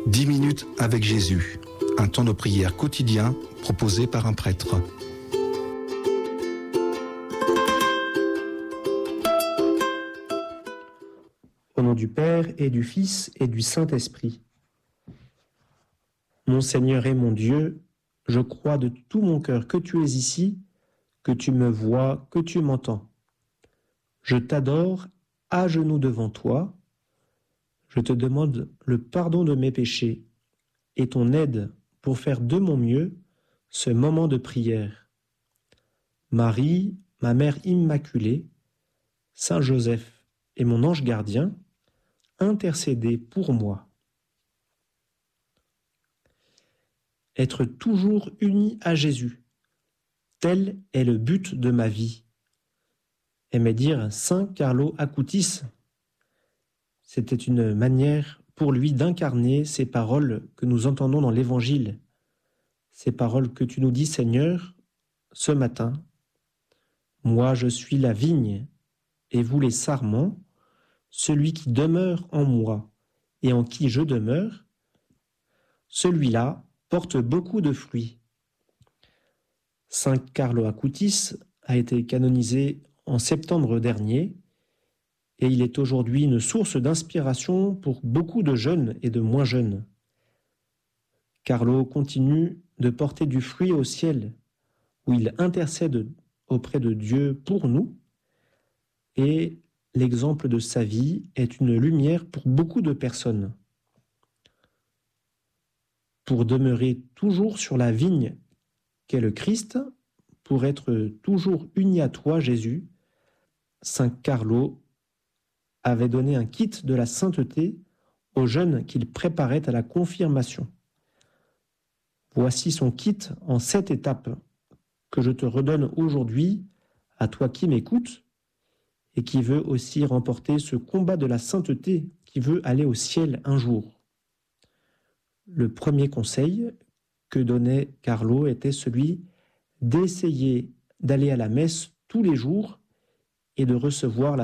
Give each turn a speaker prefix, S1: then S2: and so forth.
S1: 10 minutes avec Jésus, un temps de prière quotidien proposé par un prêtre.
S2: Au nom du Père et du Fils et du Saint-Esprit. Mon Seigneur et mon Dieu, je crois de tout mon cœur que tu es ici, que tu me vois, que tu m'entends. Je t'adore à genoux devant toi. Je te demande le pardon de mes péchés et ton aide pour faire de mon mieux ce moment de prière. Marie, ma mère immaculée, Saint Joseph et mon ange gardien, intercédez pour moi. Être toujours uni à Jésus, tel est le but de ma vie. Aimait dire Saint Carlo Acutis. C'était une manière pour lui d'incarner ces paroles que nous entendons dans l'Évangile, ces paroles que tu nous dis, Seigneur, ce matin. Moi, je suis la vigne, et vous les sarments, celui qui demeure en moi et en qui je demeure, celui-là porte beaucoup de fruits. Saint Carlo Acutis a été canonisé en septembre dernier et il est aujourd'hui une source d'inspiration pour beaucoup de jeunes et de moins jeunes. Carlo continue de porter du fruit au ciel, où il intercède auprès de Dieu pour nous, et l'exemple de sa vie est une lumière pour beaucoup de personnes. Pour demeurer toujours sur la vigne qu'est le Christ, pour être toujours uni à toi, Jésus, Saint Carlo avait donné un kit de la sainteté aux jeunes qu'il préparait à la confirmation. Voici son kit en 7 étapes que je te redonne aujourd'hui à toi qui m'écoutes et qui veut aussi remporter ce combat de la sainteté, qui veut aller au ciel un jour. Le premier conseil que donnait Carlo était celui d'essayer d'aller à la messe tous les jours et de recevoir la